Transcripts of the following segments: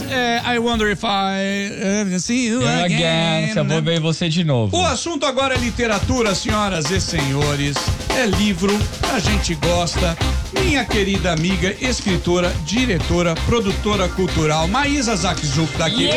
I wonder if I see you again. Se eu vou ver você de novo. O assunto agora é literatura, senhoras e senhores. É livro, a gente gosta. Minha querida amiga, escritora, diretora, produtora cultural, Maísa Zakzuk tá aqui.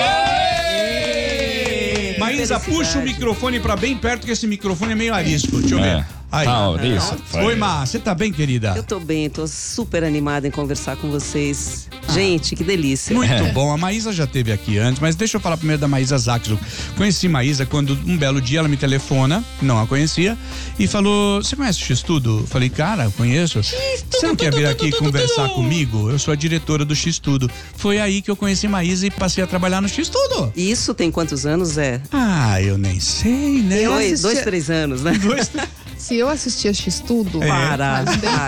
Maísa, puxa o microfone pra bem perto, que esse microfone é meio arisco. Deixa eu ver. Aí. Isso. Oi, Má, você tá bem, querida? Eu tô bem, tô super animada em conversar com vocês. Gente, que delícia. Muito bom. A Maísa já esteve aqui antes, mas deixa eu falar primeiro da Maísa Zakzuk. Conheci Maísa quando um belo dia ela me telefona, não a conhecia, e falou: você conhece o X-Tudo? Falei: cara, eu conheço. Você não quer vir aqui conversar comigo? Eu sou a diretora do X-Tudo. Foi aí que eu conheci Maísa e passei a trabalhar no X-Tudo. Isso tem quantos anos, Zé? Eu nem sei, né? Dois, 3 anos, né? Se eu assistia X-Tudo, Para.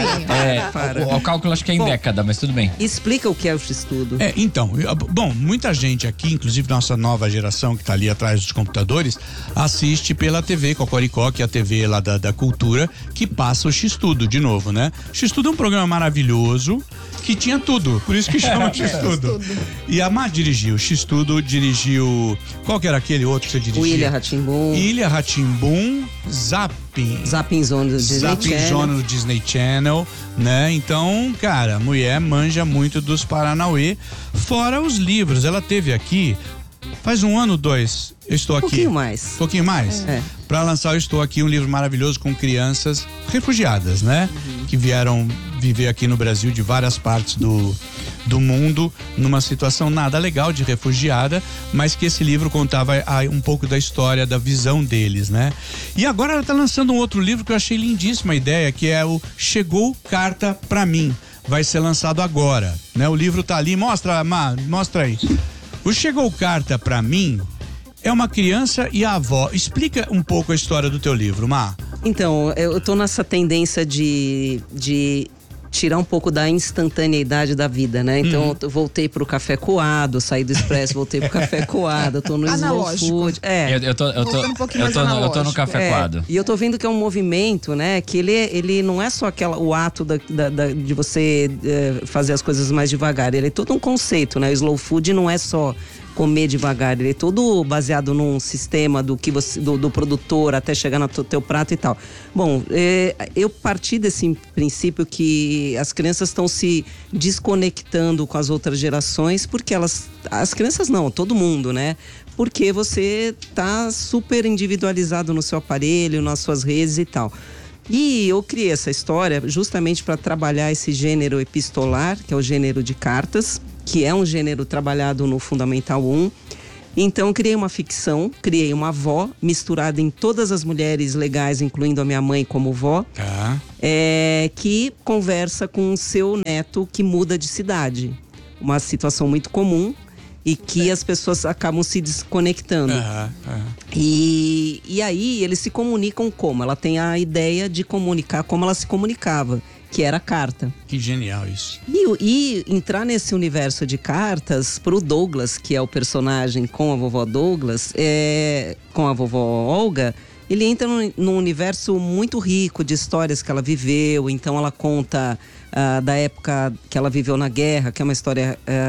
O cálculo acho que é em década, mas tudo bem. Explica o que é o X-Tudo. Então, muita gente aqui, inclusive nossa nova geração que tá ali atrás dos computadores, assiste pela TV Cocoricó, que é a TV lá da cultura, que passa o X-Tudo de novo, né? X-Tudo é um programa maravilhoso que tinha tudo, por isso que chama X-Tudo. E a Má dirigiu, dirigiu, qual que era aquele outro que você dirigia? O Ilha Rá-Tim-Bum. Ilha Rá-Tim-Bum, Zapping Zone no Disney Channel, né? Então, cara, a mulher manja muito dos Paranauê, fora os livros. Ela teve aqui faz 1 ano, 2. Eu estou aqui. Pouquinho mais. Para lançar, eu estou aqui, um livro maravilhoso com crianças refugiadas, né? Que vieram viver aqui no Brasil de várias partes do mundo, numa situação nada legal de refugiada, mas que esse livro contava um pouco da história, da visão deles, né? E agora ela tá lançando um outro livro que eu achei lindíssima a ideia, que é o Chegou Carta Pra Mim. Vai ser lançado agora, né? O livro tá ali, mostra, Má, mostra aí. O Chegou Carta Pra Mim é uma criança e a avó. Explica um pouco a história do teu livro, Má. Então, eu tô nessa tendência de tirar um pouco da instantaneidade da vida, né? Então, eu voltei pro café coado, saí do expresso, voltei pro café coado, eu tô no slow food. Eu tô no café coado. E eu tô vendo que é um movimento, né? Que ele não é só o ato de você fazer as coisas mais devagar, ele é todo um conceito, né? O slow food não é só comer devagar, ele é todo baseado num sistema do produtor até chegar no teu prato e tal. Bom, eu parti desse princípio que as crianças estão se desconectando com as outras gerações, porque as crianças não, todo mundo, né? Porque você tá super individualizado no seu aparelho, nas suas redes e tal. E eu criei essa história justamente para trabalhar esse gênero epistolar, que é o gênero de cartas, que é um gênero trabalhado no Fundamental 1. Então, criei uma ficção, criei uma avó misturada em todas as mulheres legais, incluindo a minha mãe como vó, que conversa com o seu neto que muda de cidade. Uma situação muito comum e que as pessoas acabam se desconectando. E aí, eles se comunicam como? Ela tem a ideia de comunicar como ela se comunicava, que era carta. Que genial isso. E entrar nesse universo de cartas pro Douglas, que é o personagem com a vovó Douglas, com a vovó Olga, ele entra num universo muito rico de histórias que ela viveu. Então ela conta da época que ela viveu na guerra, que é uma história